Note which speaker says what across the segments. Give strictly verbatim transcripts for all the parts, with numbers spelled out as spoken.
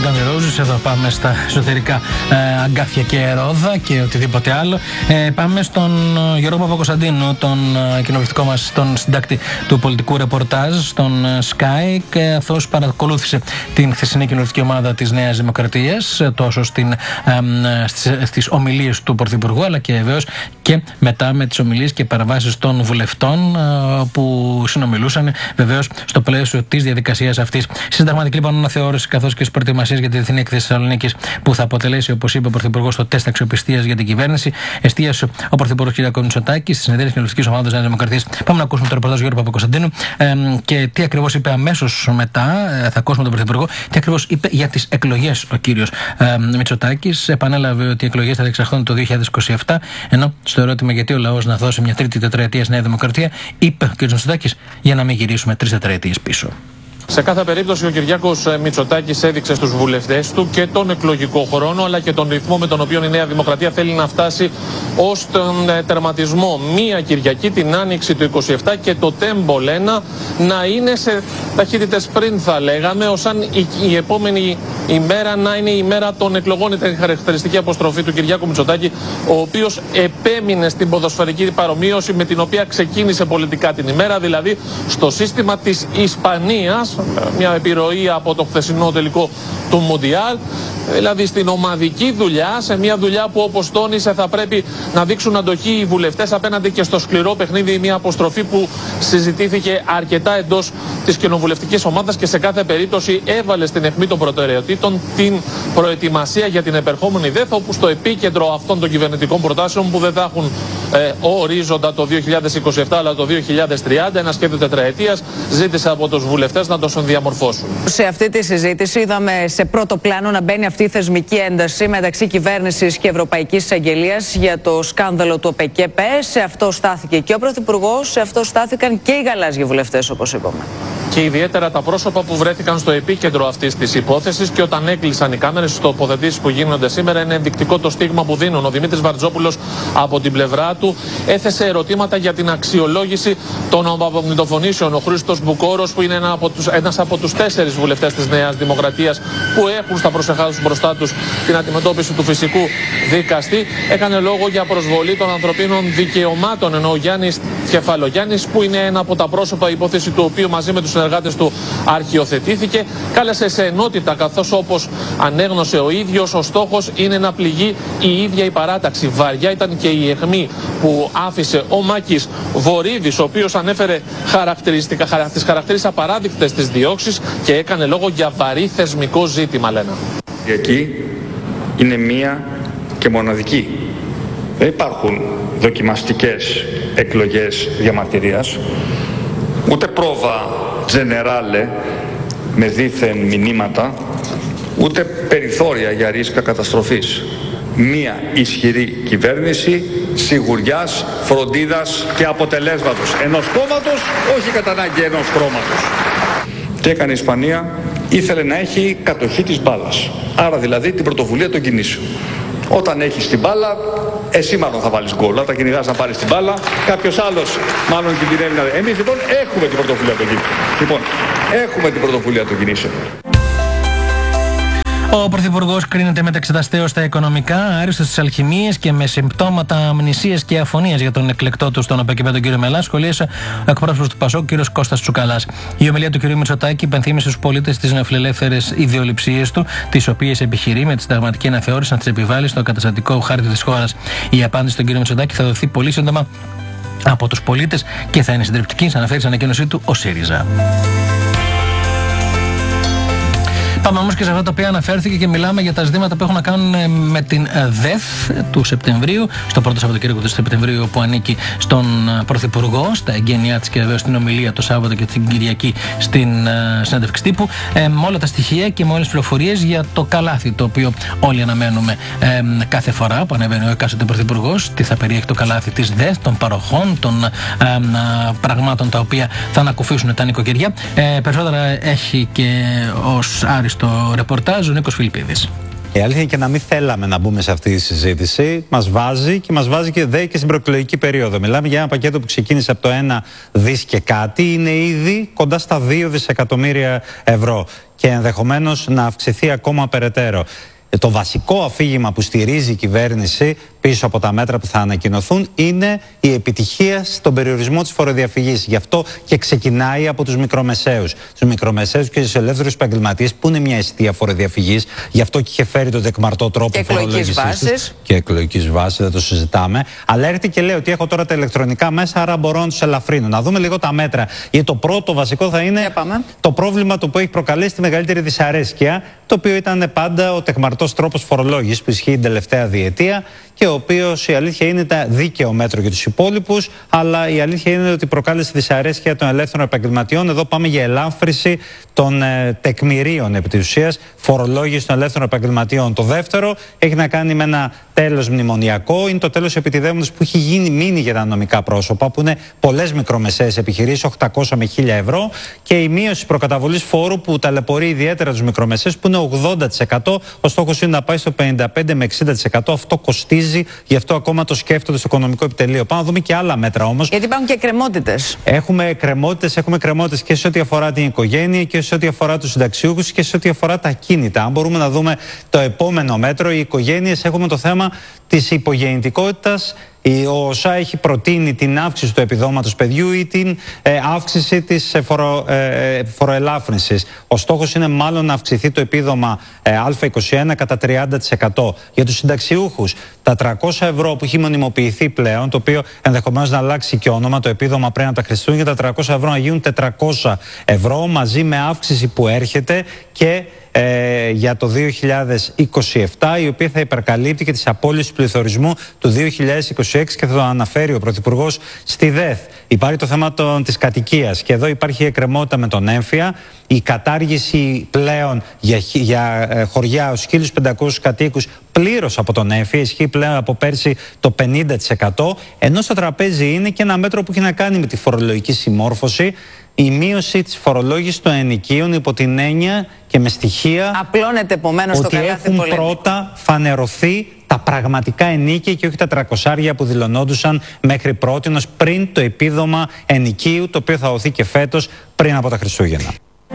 Speaker 1: Ρόζης. Εδώ πάμε στα εσωτερικά ε, αγκάθια και ρόδα και οτιδήποτε άλλο. Ε, πάμε στον Γιώργο Παπακοσταντίνου, τον ε, κοινοβουλευτικό μας, τον συντάκτη του πολιτικού ρεπορτάζ στον ε, Sky, και αυτός παρακολούθησε την χθεσινή κοινοβουλευτική ομάδα της Νέας Δημοκρατίας, τόσο στην, ε, στις, στις ομιλίες του Πρωθυπουργού, αλλά και βεβαίως και μετά με τις ομιλίες και παραβάσεις των βουλευτών ε, που συνομιλούσαν βεβαίως στο πλαίσιο της διαδικασίας αυτής. Συνταγματική λοιπόν αναθεώρηση καθώς και στις προετοιμασίες για τη διεθνή έκθεση Θεσσαλονίκης, που θα αποτελέσει, όπως είπε ο Πρωθυπουργός, το τεστ αξιοπιστίας για την κυβέρνηση. Εστίασε ο Πρωθυπουργός κ. Μητσοτάκης στη συνεδρία της κοινοβουλευτικής ομάδας Νέας Δημοκρατίας. Πάμε να ακούσουμε το ρεπορτάζ του Γιώργου Παπακοσταντίνου ε, και τι ακριβώς είπε αμέσως μετά. Ε, θα ακούσουμε τον Πρωθυπουργό. Τι ακριβώς είπε για τις εκλογές ο κύριος ε, Μητσοτάκης. Επανέλαβε ότι οι εκλογές θα διεξαχθούν το δύο χιλιάδες είκοσι επτά. Ενώ στο ερώτημα γιατί ο λαός να δώσει μια τρίτη τετραετία στη Νέα Δημοκρατία, είπε ο κ. Μητσοτάκης, για να μην γυρίσουμε τρεις τετραετίες πίσω.
Speaker 2: Σε κάθε περίπτωση ο Κυριάκος Μητσοτάκης έδειξε στους βουλευτές του και τον εκλογικό χρόνο, αλλά και τον ρυθμό με τον οποίο η Νέα Δημοκρατία θέλει να φτάσει ως τον τερματισμό. Μία Κυριακή την Άνοιξη του είκοσι επτά και το τέμπο, λένε, να είναι σε ταχύτητες πριν, θα λέγαμε, ως αν η, η επόμενη ημέρα να είναι η μέρα των εκλογών. Ήταν η χαρακτηριστική αποστροφή του Κυριάκου Μητσοτάκη, ο οποίος επέμεινε στην ποδοσφαιρική παρομοίωση με την οποία ξεκίνησε πολιτικά την ημέρα, δηλαδή στο σύστημα της Ισπανίας, μια επιρροή από το χθεσινό τελικό του Μουντιάλ, δηλαδή στην ομαδική δουλειά, σε μια δουλειά που, όπως τόνισε, θα πρέπει να δείξουν αντοχή οι βουλευτές απέναντι και στο σκληρό παιχνίδι, μια αποστροφή που συζητήθηκε αρκετά εντός της κοινοβουλευτικής ομάδας και σε κάθε περίπτωση έβαλε στην αιχμή των προτεραιοτήτων την προετοιμασία για την επερχόμενη ΔΕΘ, όπου στο επίκεντρο αυτών των κυβερνητικών προτάσεων, που δεν θα έχουν ε, ορίζοντα το δύο χιλιάδες είκοσι επτά αλλά το δύο χιλιάδες τριάντα, ένα σχέδιο τετραετίας, ζήτησε από τους βουλευτές να το συνδιαμορφώσουν. Σε αυτή τη συζήτηση είδαμε σε πρώτο πλάνο να μπαίνει αυτή η θεσμική ένταση μεταξύ κυβέρνησης και Ευρωπαϊκής Εισαγγελίας για το σκάνδαλο του ΟΠΕΚΕΠΕ. Σε αυτό στάθηκε και ο Πρωθυπουργός, σε αυτό στάθηκαν και οι γαλάζιοι βουλευτές, όπως είπαμε. Και ιδιαίτερα τα πρόσωπα που βρέθηκαν στο επίκεντρο αυτής της υπόθεσης, και όταν έκλεισαν οι κάμερες στις τοποθετήσεις που γίνονται σήμερα, είναι ενδεικτικό το στίγμα που δίνουν. Ο Δημήτρης Βαρτζόπουλος από την πλευρά του έθεσε ερωτήματα για την αξιολόγηση των απομνητοφωνήσεων. Ο Χρήστος Μπουκόρος, που είναι ένα από τους, ένας από τους τέσσερις βουλευτές της Νέας Δημοκρατίας που έχουν στα προσεχά τους μπροστά τους την αντιμετώπιση του φυσικού δικαστή, έκανε λόγο για προσβολή των ανθρωπίνων δικαιωμάτων. Ενώ ο Γιάννης Κεφαλογιάννης, που είναι ένα από τα πρόσωπα, η υπόθεση του οποίου μαζί με τους συνεργάτες του αρχιοθετήθηκε, κάλεσε σε ενότητα, καθώς, όπως ανέγνωσε ο ίδιος, ο στόχος είναι να πληγεί η ίδια η παράταξη. Βαριά ήταν και η αιχμή που άφησε ο Μάκης Βορίδης, ο οποίος ανέφερε χαρακτηριστικά, τις χαρακτήρισε απαράδεικτες τις διώξεις και έκανε λόγο για βαρύ θεσμικό ζήτημα, λένε.
Speaker 3: Εκεί είναι μία και μοναδική. Δεν υπάρχουν δοκιμαστικές εκλογές διαμαρτυρίας, ούτε πρόβα τζενεράλε με δίθεν μηνύματα, ούτε περιθώρια για ρίσκα καταστροφής. Μία ισχυρή κυβέρνηση σιγουριάς, φροντίδας και αποτελέσματος ενός κόμματος, όχι κατά ανάγκη ενός χρώματος. Τι έκανε η Ισπανία? Ήθελε να έχει κατοχή της μπάλας, άρα δηλαδή την πρωτοβουλία των κινήσεων. Όταν έχεις την μπάλα, εσύ μάλλον θα βάλεις γκολ. Όταν κυνηγάς να πάρεις την μπάλα, κάποιος άλλος μάλλον κινδυνεύει να... Εμείς λοιπόν έχουμε την πρωτοβουλία των κινήσεων. Λοιπόν, έχουμε την πρωτοβουλία των κινήσεων.
Speaker 1: Ο Πρωθυπουργός κρίνεται μεταξεταστέως στα οικονομικά, άριστος στις αλχημίες και με συμπτώματα αμνησίας και αφωνίας για τον εκλεκτό του στον ΟΠΕΚΕΠΕ, τον κύριο Μελά, σχολίασε ο εκπρόσωπος του ΠΑΣΟΚ, κύριος Κώστας Τσουκαλάς. Η ομιλία του κύριου Μητσοτάκη υπενθύμησε στους πολίτες τις νεοφιλελεύθερες ιδεολειψίες του, τις οποίες επιχειρεί με τη συνταγματική αναθεώρηση να τις επιβάλλει στο καταστατικό χάρτη της χώρας. Η απάντηση στον κύριο Μητσοτάκη θα δοθεί πολύ σύντομα από τους πολίτες και θα είναι συντριπτική, αναφέρει στην ανακοίνωσή του ο ΣΥΡΙΖΑ. Πάμε όμως και σε αυτά τα οποία αναφέρθηκε και μιλάμε για τα ζητήματα που έχουν να κάνουν με την ΔΕΘ του Σεπτεμβρίου, στο πρώτο Σαββατοκύριακο του Σεπτεμβρίου, που ανήκει στον Πρωθυπουργό, στα εγγένειά της και βεβαίως στην ομιλία το Σάββατο και την Κυριακή στην συνέντευξη τύπου, ε, με όλα τα στοιχεία και με όλες τις πληροφορίες για το καλάθι το οποίο όλοι αναμένουμε ε, κάθε φορά που ανεβαίνει ο εκάστοτε Πρωθυπουργός. Τι θα περιέχει το καλάθι της ΔΕΘ, των παροχών, των ε, ε, πραγμάτων τα οποία θα ανακουφίσουν τα νοικοκυριά. Ε, περισσότερα έχει και ως άριστο ρεπορτάζ ο Νίκος Φιλιππίδης.
Speaker 4: Η αλήθεια είναι και να μην θέλαμε να μπούμε σε αυτή τη συζήτηση, μας βάζει και μας βάζει και δε και στην προεκλογική περίοδο. Μιλάμε για ένα πακέτο που ξεκίνησε από το ένα δις και κάτι, είναι ήδη κοντά στα δύο δισεκατομμύρια ευρώ και ενδεχομένως να αυξηθεί ακόμα περαιτέρω. Το βασικό αφήγημα που στηρίζει η κυβέρνηση πίσω από τα μέτρα που θα ανακοινωθούν είναι η επιτυχία στον περιορισμό της φοροδιαφυγής. Γι' αυτό και ξεκινάει από τους μικρομεσαίους. Τους μικρομεσαίους και τους ελεύθερους επαγγελματίες που είναι μια αιστεία φοροδιαφυγής. Γι' αυτό και είχε φέρει τον δεκμαρτό τρόπο φορολόγησης. Και εκλογικής βάσης, δεν το συζητάμε. Αλλά έρχεται και λέει ότι έχω τώρα τα ηλεκτρονικά μέσα, άρα μπορώ να τους ελαφρύνω. Να δούμε λίγο τα μέτρα. Γιατί το πρώτο βασικό θα είναι το πρόβλημα το που έχει προκαλέσει τη μεγαλύτερη δυσαρέσκεια, το οποίο ήταν πάντα ο τεκμαρτός τρόπος φορολόγησης που ισχύει την τελευταία διετία και ο οποίος η αλήθεια είναι τα δίκαιο μέτρο για τους υπόλοιπους, αλλά η αλήθεια είναι ότι προκάλεσε δυσαρέσκεια των ελεύθερων επαγγελματιών. Εδώ πάμε για ελάφρυνση των ε, τεκμηρίων επί της ουσίας, φορολόγηση των ελεύθερων επαγγελματιών. Το δεύτερο έχει να κάνει με ένα τέλος μνημονιακό, είναι το τέλος επιτιδεύματος που έχει γίνει, μείνει για τα νομικά πρόσωπα, που είναι πολλές μικρομεσαίες επιχειρήσεις, οκτακόσια με χίλια ευρώ, και η μείωση προκαταβολής φόρου που ταλαιπωρεί ιδιαίτερα τους μικρομεσαίες, που είναι ογδόντα τοις εκατό. Ο στόχος είναι να πάει στο πενήντα πέντε με εξήντα τοις εκατό. Αυτό κοστίζει, γι' αυτό ακόμα το σκέφτονται στο οικονομικό επιτελείο. Πάμε να δούμε και άλλα μέτρα όμως.
Speaker 5: Γιατί υπάρχουν και εκκρεμότητες.
Speaker 4: Έχουμε εκκρεμότητες, έχουμε εκκρεμότητες και σε ό,τι αφορά την οικογένεια και σε ό,τι αφορά τους συνταξιούχους και σε ό,τι αφορά τα ακίνητα. Αν μπορούμε να δούμε το επόμενο μέτρο, οι οικογένειες, έχουμε το θέμα της υπογεννητικότητας. Ο ΟΣΑ έχει προτείνει την αύξηση του επιδόματος παιδιού ή την ε, αύξηση της ε, φορο, ε, φοροελάφρυνσης. Ο στόχος είναι μάλλον να αυξηθεί το επίδομα ε, Α είκοσι ένα κατά τριάντα τοις εκατό. Για τους συνταξιούχους, τα τριακόσια ευρώ που έχει μονιμοποιηθεί πλέον, το οποίο ενδεχομένως να αλλάξει και όνομα, το επίδομα πριν από τα Χριστούγεννα, τα τριακόσια ευρώ να γίνουν τετρακόσια ευρώ, μαζί με αύξηση που έρχεται και Ε, για το δύο χιλιάδες είκοσι επτά, η οποία θα υπερκαλύπτει και τις απώλειες του πληθωρισμού του δύο χιλιάδες είκοσι έξι και θα το αναφέρει ο Πρωθυπουργός στη ΔΕΘ. Υπάρχει το θέμα των, της κατοικίας και εδώ υπάρχει εκκρεμότητα με τον έμφυα. Η κατάργηση πλέον για, για ε, χωριά ως χίλιους πεντακόσιους κατοίκους πλήρως από τον έμφυα, ισχύει πλέον από πέρσι το πενήντα τοις εκατό, ενώ στο τραπέζι είναι και ένα μέτρο που έχει να κάνει με τη φορολογική συμμόρφωση, η μείωση της φορολόγησης των ενοικίων υπό την έννοια και με στοιχεία
Speaker 5: απλώνεται επομένως
Speaker 4: ότι
Speaker 5: το
Speaker 4: έχουν πρώτα φανερωθεί τα πραγματικά ενίκια και όχι τα τρακοσάρια που δηλωνόντουσαν μέχρι πρότινος πριν το επίδομα ενοικίου, το οποίο θα δοθεί και φέτος πριν από τα Χριστούγεννα.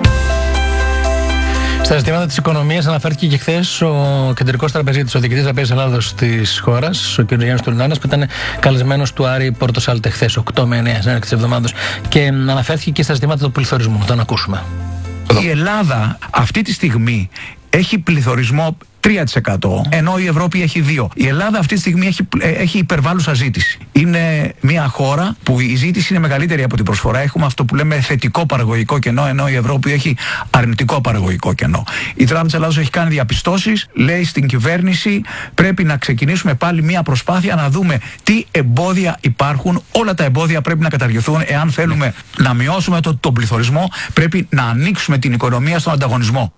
Speaker 1: Στα ζητήματα της οικονομίας αναφέρθηκε και χθες ο κεντρικός τραπεζίτης, ο διοικητής τραπέζης Ελλάδος της χώρας, ο κ. Γιάννης Τουρνάνας, που ήταν καλεσμένος του Άρη Πορτοσάλτε χθες, οκτώ με εννέα συνέντευξη της εβδομάδας, και αναφέρθηκε και στα ζητήματα του πληθωρισμού. Τον ακούσουμε.
Speaker 6: Η Ελλάδα αυτή τη στιγμή έχει πληθωρισμό τρία τοις εκατό, ενώ η Ευρώπη έχει δύο. Η Ελλάδα αυτή τη στιγμή έχει, έχει υπερβάλλουσα ζήτηση. Είναι μια χώρα που η ζήτηση είναι μεγαλύτερη από την προσφορά. Έχουμε αυτό που λέμε θετικό παραγωγικό κενό, ενώ η Ευρώπη έχει αρνητικό παραγωγικό κενό. Η Τράπεζα Ελλάδος έχει κάνει διαπιστώσεις, λέει στην κυβέρνηση πρέπει να ξεκινήσουμε πάλι μια προσπάθεια να δούμε τι εμπόδια υπάρχουν. Όλα τα εμπόδια πρέπει να καταργηθούν. Εάν θέλουμε να μειώσουμε το, τον πληθωρισμό, πρέπει να ανοίξουμε την οικονομία στον ανταγωνισμό.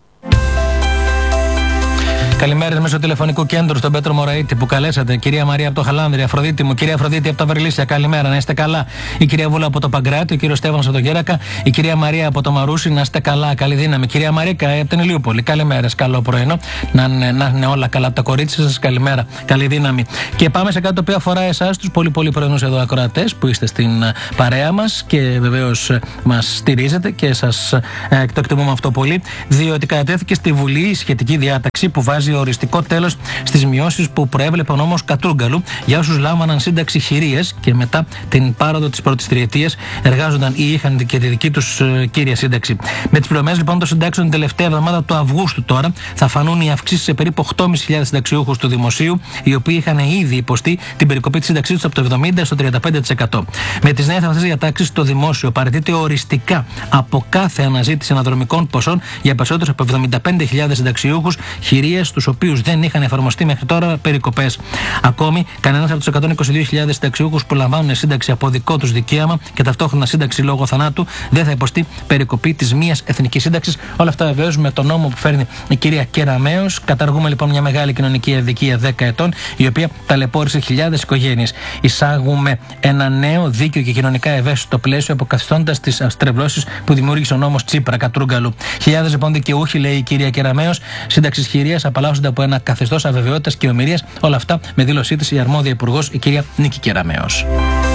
Speaker 1: Καλημέρα μέσω τηλεφωνικού κέντρου στον Πέτρο Μωραήτη που καλέσατε. Κυρία Μαρία από το Χαλάνδρη, Αφροδίτη μου, κυρία Αφροδίτη από τα Βερλίσια, καλημέρα, να είστε καλά. Η κυρία Βούλα από το Παγκράτη, ο κύριο Στέφανος από το Γέρακα, η κυρία Μαρία από το Μαρούσι, να είστε καλά, καλή δύναμη. Κυρία Μαρίκα από την Ηλιούπολη, καλημέρα, καλό πρωινό. Να, να είναι όλα καλά από τα κορίτσια σας, καλημέρα, καλή δύναμη. Και πάμε σε κάτι το οποίο αφορά εσάς, τους πολύ πολύ πρωινούς εδώ ακροατές που είστε στην παρέα μας και βεβαίως μας στηρίζετε και σας ε, το εκτιμούμε αυτό πολύ, διότι κατατέθηκε στη Βουλή η σχετική διάταξη που βάζει οριστικό τέλος στις μειώσεις που προέβλεπε ο νόμος Κατρούγκαλου για όσους λάμβαναν σύνταξη χειρίες και μετά την πάροδο της πρώτης τριετίας εργάζονταν ή είχαν και τη δική τους ε, κύρια σύνταξη. Με τις πληρωμές λοιπόν των συντάξεων την τελευταία εβδομάδα του Αυγούστου τώρα θα φανούν οι αυξήσεις σε περίπου οκτώ χιλιάδες πεντακόσιους συνταξιούχους του δημοσίου, οι οποίοι είχαν ήδη υποστεί την περικοπή της σύνταξής τους από το εβδομήντα στο τριάντα πέντε τοις εκατό. Με τις νέες αυτές διατάξεις, το δημόσιο παραιτείται οριστικά από κάθε αναζήτηση αναδρομικών ποσών για περισσότερους από εβδομήντα πέντε χιλιάδες συνταξιούχους, χειρίες τους οποίους δεν είχαν εφαρμοστεί μέχρι τώρα περικοπές. Ακόμη, κανένας από τους εκατόν είκοσι δύο χιλιάδες συνταξιούχους που λαμβάνουν σύνταξη από δικό τους δικαίωμα και ταυτόχρονα σύνταξη λόγω θανάτου δεν θα υποστεί περικοπή της μίας εθνικής σύνταξης. Όλα αυτά βεβαίως με τον νόμο που φέρνει η κυρία Κεραμέως. Καταργούμε λοιπόν μια μεγάλη κοινωνική αδικία δέκα ετών, η οποία ταλαιπώρησε χιλιάδες οικογένειες. Εισάγουμε ένα νέο δίκαιο και κοινωνικά ευαίσθητο πλαίσιο, αποκαθιστώντας τις στρεβλώσεις που δημιούργησε ο νόμος Τσίπρα Κατρούγκαλου. Χιλιάδες λοιπόν δικαιούχοι, λέει η κυρία Κεραμέως, σύνταξης χειρίας απαλλάσσονται απαλλάσσονται από ένα καθεστώς αβεβαιότητας και ομηρίας. Όλα αυτά με δήλωσή της η αρμόδια υπουργός, η κυρία Νίκη Κεραμέως.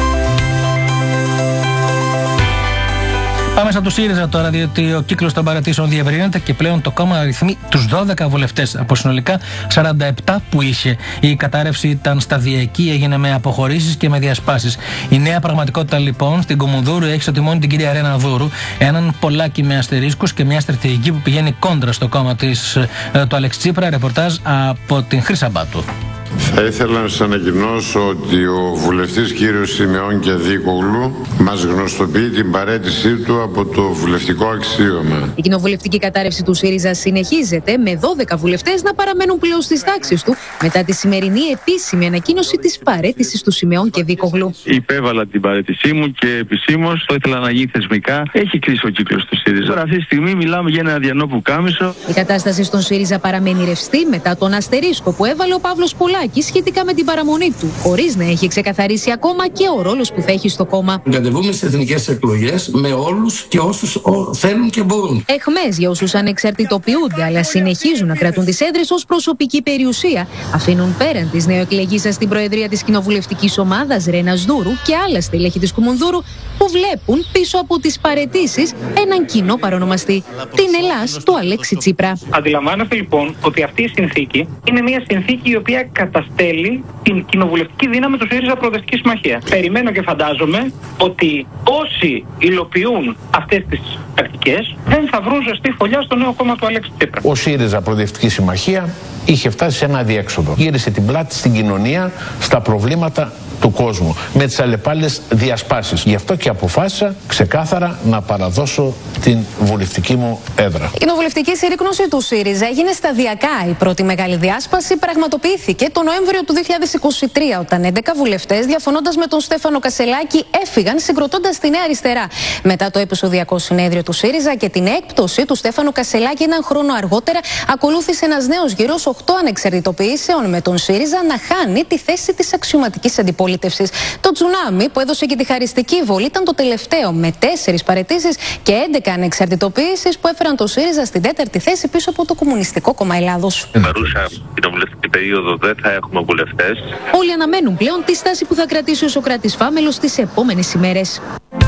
Speaker 1: Πάμε σαν του ΣΥΡΙΖΑ τώρα, διότι ο κύκλος των παραιτήσεων διευρύνεται και πλέον το κόμμα αριθμεί τους δώδεκα βουλευτές από συνολικά σαράντα επτά που είχε. Η κατάρρευση ήταν σταδιακή, έγινε με αποχωρήσεις και με διασπάσεις. Η νέα πραγματικότητα λοιπόν στην Κουμουνδούρου έχει στο τιμόνι την κυρία Ρένα Δούρου, έναν πολλάκι με αστερίσκους και μια στρατηγική που πηγαίνει κόντρα στο κόμμα της, του Αλέξη Τσίπρα. Ρεπορτάζ από την Χρύσα Μπάτου.
Speaker 7: Θα ήθελα να σας ανακοινώσω ότι ο βουλευτής κύριος Σιμεών Κεδίκογλου μας γνωστοποιεί την παραίτησή του από το βουλευτικό αξίωμα.
Speaker 8: Η κοινοβουλευτική κατάρρευση του ΣΥΡΙΖΑ συνεχίζεται, με δώδεκα βουλευτές να παραμένουν πλέον στις τάξεις του μετά τη σημερινή επίσημη ανακοίνωση της παραίτησης του Σιμεών Κεδίκογλου.
Speaker 9: Υπέβαλα την παραίτησή μου και επισήμως το ήθελα να γίνει θεσμικά. Έχει κλείσει ο κύκλος του ΣΥΡΙΖΑ. Τώρα αυτή τη στιγμή μιλάμε για ένα αδιανό πουκάμισο.
Speaker 8: Η κατάσταση στον ΣΥΡΙΖΑ παραμένει ρευστή μετά τον αστερίσκο που έβαλε ο Παύλος Πολάκης σχετικά με την παραμονή του, χωρίς να έχει ξεκαθαρίσει ακόμα και ο ρόλος που θα έχει στο κόμμα.
Speaker 10: Κατεβούμε στις εθνικές εκλογές με όλους και όσους ό, θέλουν και μπορούν.
Speaker 8: Εχμές για όσους ανεξαρτητοποιούνται, αλλά συνεχίζουν να κρατούν τις έδρες ως προσωπική περιουσία. Αφήνουν πέραν της νεοεκλεγήσας στην προεδρία της κοινοβουλευτικής ομάδας Ρένας Δούρου και άλλα στελέχη της Κουμουνδούρου που βλέπουν πίσω από τις παραιτήσεις έναν κοινό παρονομαστή. Την Ελλάς του Αλέξη Τσίπρα.
Speaker 11: Αντιλαμβάνεστε λοιπόν ότι αυτή η συνθήκη είναι μια συνθήκη η οποία καταστέλει την κοινοβουλευτική δύναμη του ΣΥΡΙΖΑ Προοδευτική Συμμαχία. Περιμένω και φαντάζομαι ότι όσοι υλοποιούν αυτές τις πρακτικές δεν θα βρουν ζεστή φωλιά στο νέο κόμμα του Αλέξη Τσίπρα.
Speaker 12: Ο ΣΥΡΙΖΑ Προοδευτική Συμμαχία είχε φτάσει σε ένα αδιέξοδο. Γύρισε την πλάτη στην κοινωνία, στα προβλήματα του κόσμου, με τις αλλεπάλληλες διασπάσεις. Γι' αυτό και αποφάσισα ξεκάθαρα να παραδώσω την βουλευτική μου έδρα.
Speaker 8: Η κοινοβουλευτική συρρίκνωση του ΣΥΡΙΖΑ έγινε σταδιακά. Η πρώτη μεγάλη διάσπαση πραγματοποιήθηκε το Νοέμβριο του δύο χιλιάδες είκοσι τρία, όταν έντεκα βουλευτές, διαφωνώντας με τον Στέφανο Κασελάκη, έφυγαν συγκροτώντας τη Νέα Αριστερά. Μετά το επεισοδιακό συνέδριο του ΣΥΡΙΖΑ και την έκπτωση του Στέφανου Κασελάκη έναν χρόνο αργότερα, ακολούθησε ένας νέος γύρος οκτώ ανεξαρτητοποιήσεων, με τον ΣΥΡΙΖΑ να χάνει τη θέση της αξιωματικής αντιπολίτευσης. Το τσουνάμι που έδωσε και τη χαριστική βολή ήταν το τελευταίο, με τέσσερις παραιτήσεις και έντεκα ανεξαρτητοποιήσεις που έφεραν το ΣΥΡΙΖΑ στην τέταρτη θέση πίσω από το Κομμουνιστικό Κόμμα Ελλάδος.
Speaker 9: Στην παρούσα κοινοβουλευτική περίοδο δεν θα έχουμε βουλευτές.
Speaker 8: Όλοι αναμένουν πλέον τη στάση που θα κρατήσει ο Σωκράτης Φάμελος τις επόμενες ημέρες.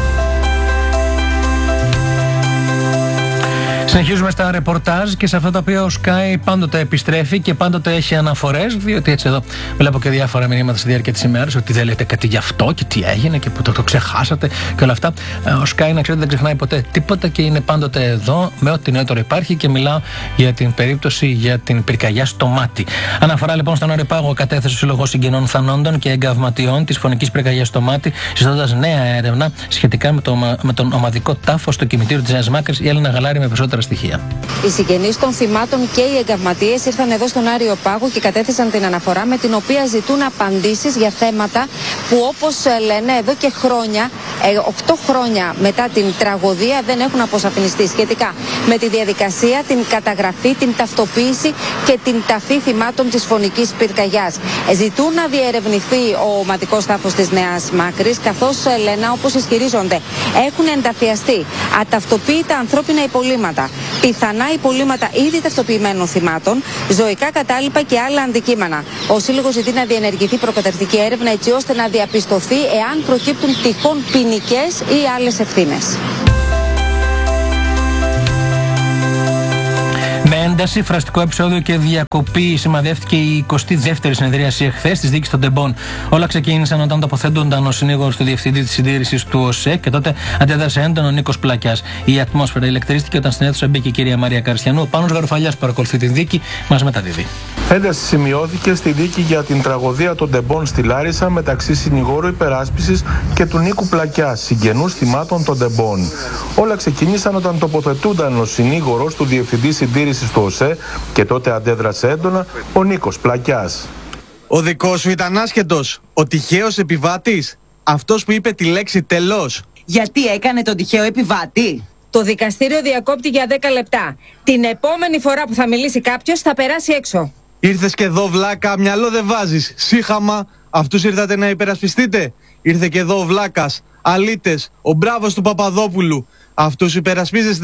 Speaker 1: Συνεχίζουμε στα ρεπορτάζ και σε αυτά τα οποία ο Sky πάντοτε επιστρέφει και πάντοτε έχει αναφορές, διότι έτσι εδώ βλέπω και διάφορα μηνύματα στη διάρκεια της ημέρας ότι δεν λέτε κάτι γι' αυτό και τι έγινε και που το, το ξεχάσατε και όλα αυτά. Ο Sky, να ξέρετε, δεν ξεχνάει ποτέ τίποτα και είναι πάντοτε εδώ με ό,τι νεότερο υπάρχει και μιλάω για την περίπτωση για την πυρκαγιά στο Μάτι. Αναφορά λοιπόν στον Ορειπάγο κατέθεσε ο Σύλλογος Συγγενών Θανόντων και Εγκαυματιών της φωνικής πυρκαγιάς στο Μάτι, συζητώντας νέα έρευνα σχετικά με, το, με τον ομαδικό τάφο στο κημητήριο της Νέας Μάκρης. Η Έλληνα Γαλάρη με περισσότερα στοιχεία.
Speaker 13: Οι συγγενείς των θυμάτων και οι εγκαυματίες ήρθαν εδώ στον Άριο Πάγο και κατέθεσαν την αναφορά με την οποία ζητούν απαντήσεις για θέματα που, όπως λένε, εδώ και χρόνια, οκτώ χρόνια μετά την τραγωδία, δεν έχουν αποσαφινιστεί σχετικά με τη διαδικασία, την καταγραφή, την ταυτοποίηση και την ταφή θυμάτων της φωνικής πυρκαγιάς. Ζητούν να διερευνηθεί ο ομαδικός τάφος της Νέας Μάκρης, καθώς, λένε, όπως ισχυρίζονται, έχουν ενταφιαστεί αταυτοποίητα ανθρώπινα υπολείμματα, πιθανά υπολείμματα ήδη ταυτοποιημένων θυμάτων, ζωικά κατάλοιπα και άλλα αντικείμενα. Ο Σύλλογος ζητεί να διενεργηθεί προκαταρκτική έρευνα έτσι ώστε να διαπιστωθεί εάν προκύπτουν τυχόν ποινικές ή άλλες ευθύνες.
Speaker 1: Με ένταση, φραστικό επεισόδιο και διακοπή σημαδεύτηκε η εικοστή δεύτερη συνεδρίαση εχθές της δίκης των Τεμπών. Όλα ξεκίνησαν όταν τοποθετούνταν ο συνήγορος του διευθυντή της συντήρησης του ΟΣΕ και τότε αντέδρασε έντονο ο Νίκος Πλακιάς. Η ατμόσφαιρα ηλεκτρίστηκε όταν στην αίθουσα μπήκε η κυρία Μαρία Καρσιανού. Ο Πάνος Γαρουφαλιάς παρακολουθεί την δίκη, μας μεταδίδει.
Speaker 14: Ένταση σημειώθηκε στη δίκη για την τραγωδία των Τεμπών στη Λάρισα μεταξύ συνηγόρου υπεράσπισης και του Νίκου Πλακιά, συγγενούς θυμάτων των Τεμπών. Όλα ξεκίνησαν όταν τοποθετούνταν ο συνήγορος του διευθυντή συντήρησης του ΟΣΕ και τότε αντέδρασε έντονα ο Νίκος Πλακιάς.
Speaker 15: Ο δικός σου ήταν άσχετος, ο τυχαίος επιβάτης, αυτός που είπε τη λέξη τελώς.
Speaker 16: Γιατί έκανε τον τυχαίο επιβάτη?
Speaker 17: Το δικαστήριο διακόπτει για δέκα λεπτά. Την επόμενη φορά που θα μιλήσει κάποιος θα περάσει έξω.
Speaker 15: Ήρθες και εδώ, βλάκα, μυαλό δεν βάζεις. Σύχαμα, αυτούς ήρθατε να υπερασπιστείτε. Ήρθε και εδώ ο βλάκας, αλήτες, ο μπράβος του Παπαδόπουλου. Αυτούς υπερασπίζεστε.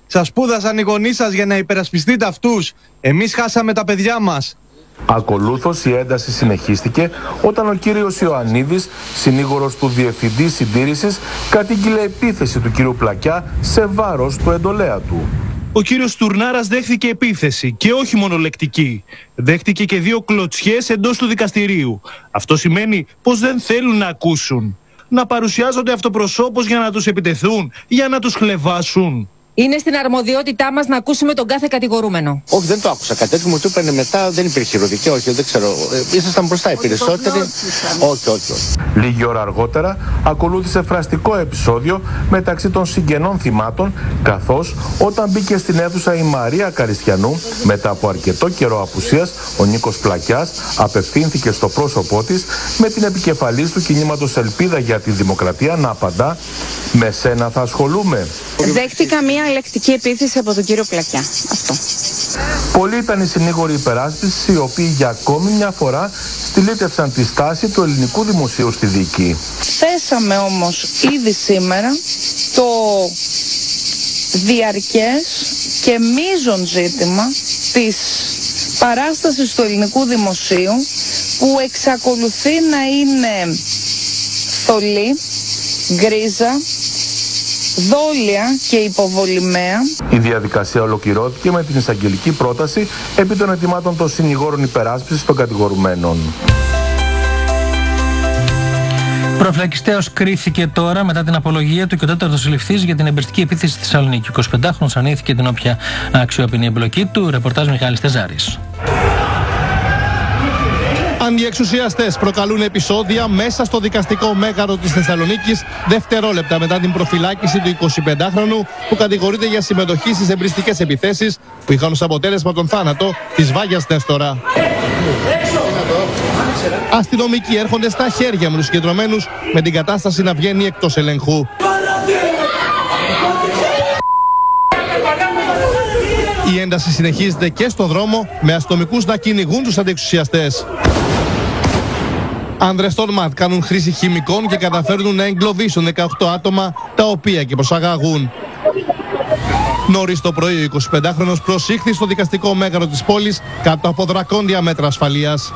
Speaker 15: Σας σπούδασαν οι γονείς σας για να υπερασπιστείτε αυτούς. Εμείς χάσαμε τα παιδιά μας.
Speaker 14: Ακολούθως η ένταση συνεχίστηκε όταν ο κύριος Ιωαννίδης, συνήγορος του Διευθυντή Συντήρησης, κατήγγειλε επίθεση του κύριου Πλακιά σε βάρος του εντολέα του.
Speaker 18: Ο κύριος Τουρνάρας δέχθηκε επίθεση και όχι μόνο λεκτική. Δέχτηκε και δύο κλωτσιές εντός του δικαστηρίου. Αυτό σημαίνει πως δεν θέλουν να ακούσουν. Να παρουσιάζονται αυτοπροσώπως για να τους επιτεθούν, για να τους χλευάσουν.
Speaker 17: Είναι στην αρμοδιότητά μας να ακούσουμε τον κάθε κατηγορούμενο.
Speaker 19: Όχι, δεν το άκουσα. Κάτι τέτοιο μου το είπανε μετά, δεν υπήρχε ηρωδική, όχι, δεν ξέρω. Ε, ήσασταν μπροστά οι περισσότεροι. Όχι, όχι, όχι.
Speaker 14: Λίγη ώρα αργότερα ακολούθησε φραστικό επεισόδιο μεταξύ των συγγενών θυμάτων, καθώς όταν μπήκε στην αίθουσα η Μαρία Καριστιανού, μετά από αρκετό καιρό απουσίας, ο Νίκος Πλακιάς απευθύνθηκε στο πρόσωπό της με την επικεφαλής του κινήματος Ελπίδα για τη Δημοκρατία να απαντά: «Με σένα θα ασχολούμαι».
Speaker 20: Δέχτηκα μία λεκτική επίθεση από τον κύριο Πλακιά. Αυτό.
Speaker 14: Πολλοί ήταν οι συνήγοροι υπεράσπισης, οι οποίοι για ακόμη μια φορά στυλίτευσαν τη στάση του ελληνικού δημοσίου στη δίκη.
Speaker 20: Θέσαμε όμως ήδη σήμερα το διαρκές και μείζον ζήτημα της παράστασης του ελληνικού δημοσίου, που εξακολουθεί να είναι θολή, γκρίζα, δόλια και υποβολημαία.
Speaker 14: Η διαδικασία ολοκληρώθηκε με την εισαγγελική πρόταση επί των ετοιμάτων των συνηγόρων υπεράσπισης των κατηγορουμένων.
Speaker 1: Προφυλακιστέως κρίθηκε τώρα μετά την απολογία του και ο τέταρτος συλληφθής για την εμπεριστική επίθεση στη Θεσσαλονίκη. Ο εικοσιπεντάχρονος ανήθηκε την όποια αξιόπινη εμπλοκή του. Ρεπορτάζ Μιχάλης Τεζάρης.
Speaker 18: Αντιεξουσιαστές προκαλούν επεισόδια μέσα στο δικαστικό μέγαρο της Θεσσαλονίκης δευτερόλεπτα μετά την προφυλάκηση του εικοσιπεντάχρονου που κατηγορείται για συμμετοχή στις εμπριστικές επιθέσεις που είχαν ως αποτέλεσμα τον θάνατο της Βάγιας Νέστορα. Αστυνομικοί έρχονται στα χέρια με τους συγκεντρωμένους, με την κατάσταση να βγαίνει εκτός ελεγχού. Η ένταση συνεχίζεται και στο δρόμο, με αστυνομικούς να κυνηγούν τους αντιεξουσιαστές. Άνδρες των ΜΑΤ κάνουν χρήση χημικών και καταφέρνουν να εγκλωβίσουν δεκαοκτώ άτομα, τα οποία και προσαγάγουν. Νωρίς το πρωί ο εικοσιπεντάχρονος προσήχθη στο δικαστικό μέγαρο της πόλης κάτω από δρακόντια μέτρα ασφαλείας.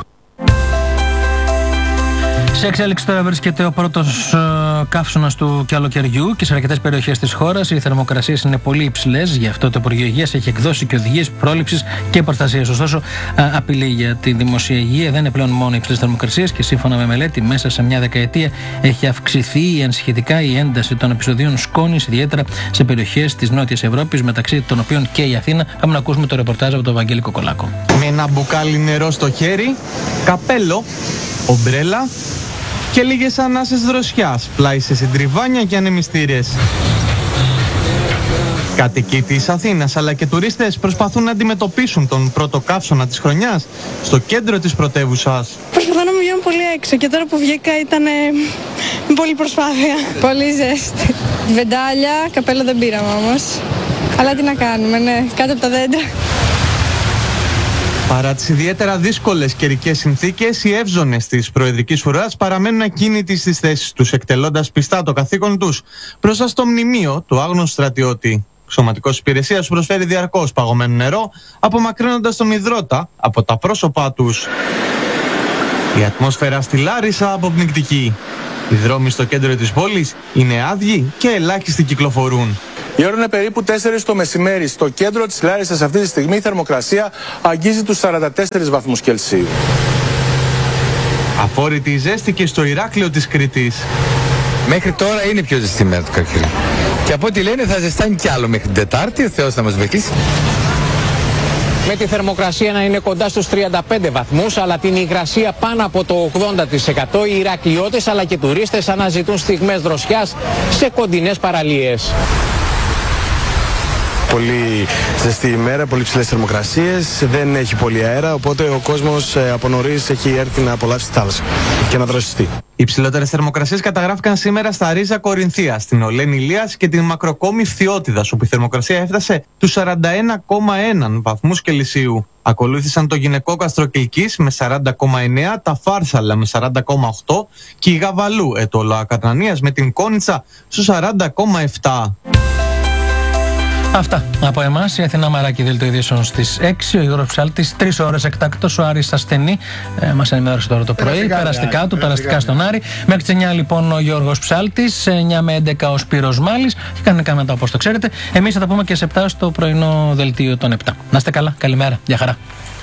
Speaker 1: Σε εξέλιξη τώρα βρίσκεται ο πρώτος ε, καύσωνας του καλοκαιριού και σε αρκετές περιοχές της χώρας οι θερμοκρασίες είναι πολύ υψηλές. Γι' αυτό το Υπουργείο Υγείας έχει εκδώσει και οδηγίες πρόληψης και προστασίας. Ωστόσο, ε, απειλή για τη δημοσία υγεία δεν είναι πλέον μόνο υψηλές θερμοκρασίες και σύμφωνα με μελέτη, μέσα σε μια δεκαετία έχει αυξηθεί ενσχετικά η ένταση των επεισοδίων σκόνης, ιδιαίτερα σε περιοχές της Νότιας Ευρώπης, μεταξύ των οποίων και η Αθήνα. Πάμε να ακούσουμε το ρεπορτάζ από τον Βαγγέλη Κοκολάκο.
Speaker 15: Με ένα μπουκάλι νερό στο χέρι, καπέλο, ομπρέλα και λίγες ανάσες δροσιάς, πλάι σε συντριβάνια και ανεμιστήρες. Κατοικοί της Αθήνας αλλά και τουρίστες προσπαθούν να αντιμετωπίσουν τον πρώτο καύσωνα της χρονιάς στο κέντρο της πρωτεύουσας.
Speaker 21: Προσπαθώ να μην βγαίνω πολύ έξω και τώρα που βγήκα ήταν με πολύ προσπάθεια. Πολύ ζέστη. Βεντάλια, καπέλο δεν πήραμε όμως. Αλλά τι να κάνουμε, ναι, κάτω από τα δέντρα.
Speaker 15: Παρά τις ιδιαίτερα δύσκολες καιρικές συνθήκες, οι εύζωνες της προεδρικής φουράς παραμένουν ακίνητοι στις θέσεις τους, εκτελώντας πιστά το καθήκον τους μπροστά στο μνημείο του άγνωστου στρατιώτη. Σωματικός υπηρεσίας προσφέρει διαρκώς παγωμένο νερό, απομακρύνοντας τον υδρότα από τα πρόσωπά τους. Η ατμόσφαιρα στη Λάρισα αποπνικτική. Οι δρόμοι στο κέντρο της πόλης είναι άδειοι και ελάχιστοι κυκλοφορούν.
Speaker 14: Η ώρα είναι περίπου τέσσερις το μεσημέρι. Στο κέντρο της Λάρισσας αυτή τη στιγμή η θερμοκρασία αγγίζει τους σαράντα τέσσερις βαθμούς Κελσίου.
Speaker 15: Αφόρητη η ζέστη και στο Ηράκλειο της Κρήτης.
Speaker 22: Μέχρι τώρα είναι πιο ζεστή μέρα του καλοκαιριού. Και από ό,τι λένε θα ζεστάνει κι άλλο μέχρι την Τετάρτη, ο Θεός θα μας βοηθήσει.
Speaker 23: Με τη θερμοκρασία να είναι κοντά στους τριάντα πέντε βαθμούς, αλλά την υγρασία πάνω από το ογδόντα τοις εκατό, οι Ηρακλειώτες αλλά και τουρίστες αναζητούν στιγμές δροσιάς σε κοντινές παραλίες.
Speaker 24: Πολύ ζεστή ημέρα, πολύ ψηλές θερμοκρασίες, δεν έχει πολύ αέρα, οπότε ο κόσμος από νωρίς έχει έρθει να απολαύσει τη θάλασσα και να δροσιστεί.
Speaker 15: Οι ψηλότερες θερμοκρασίες καταγράφηκαν σήμερα στα Ρίζα Κορινθία, στην Ολένη Ηλίας και την Μακροκόμη Φθιώτιδας, όπου η θερμοκρασία έφτασε τους σαράντα ένα κόμμα ένα βαθμούς Κελσίου. Ακολούθησαν το γυναικόκαστρο Κιλκής με σαράντα κόμμα εννέα, τα Φάρσαλα με σαράντα κόμμα οκτώ και η Γαβαλού Ετωλοακαρνανίας με την Κόνιτσα στους σαράντα κόμμα επτά.
Speaker 1: Αυτά από εμάς. Η Αθηνά Μαράκη, δελτίο ειδήσεων στις έξι. Ο Γιώργος Ψάλτης, τρεις ώρες εκτάκτος. Ο Άρης ασθενή. Ε, μας ενημέρωσε τώρα το πρωί. Περαστικά, περαστικά του, περαστικά στον Άρη. Μέχρι τις εννιά λοιπόν ο Γιώργος Ψάλτης. εννιά με έντεκα ο Σπύρος Μάλης. Και κανονικά μετά, όπως το ξέρετε. Εμείς θα τα πούμε και σε επτά στο πρωινό δελτίο των επτά. Να είστε καλά. Καλημέρα. Γεια χαρά.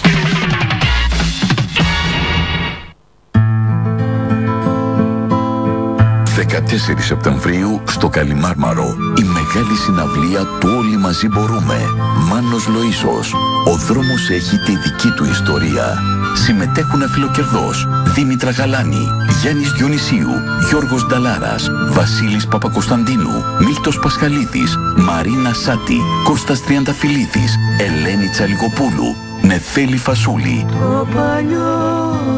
Speaker 2: δεκατέσσερις Σεπτεμβρίου στο Καλιμάρμαρο η μεγάλη συναυλία του Όλοι Μαζί Μπορούμε. Μάνος Λοΐσος. Ο δρόμος έχει τη δική του ιστορία. Συμμετέχουν Φιλοκερδός, Δήμητρα Γαλάνη, Γιάννης Διονυσίου, Γιώργος Νταλάρας, Βασίλης Παπακοσταντίνου, Μίλτος Πασχαλίδης, Μαρίνα Σάτη, Κώστας Τριανταφυλλίδης, Ελένη Τσαλιγοπούλου, Νεφέλη Φασούλη.
Speaker 3: Το παλιό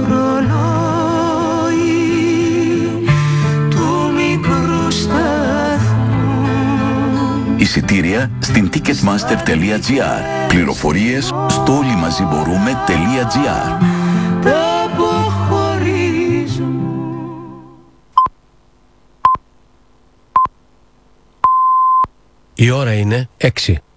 Speaker 2: Εισιτήρια στην ticketmaster τελεία gr. Πληροφορίες στο όλοιμαζιμπορούμε τελεία gr.
Speaker 4: Η ώρα είναι έξι.